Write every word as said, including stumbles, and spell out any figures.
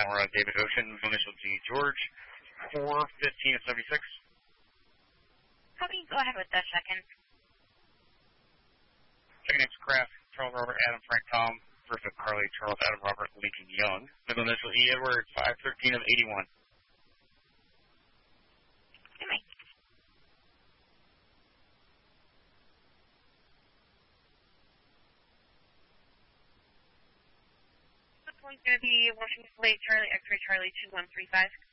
Nora David Ocean, initial G George, four fifteen of seventy-six. Copy, go ahead with the second. Second name's Kraft, Charles Robert, Adam Frank Tom, Griffith Carly, Charles Adam Robert, Lincoln Young. Middle initial E Edward, five thirteen of eighty-one. Good night. This one's going to be Washington Lake, Charlie, X-ray Charlie, two one three five.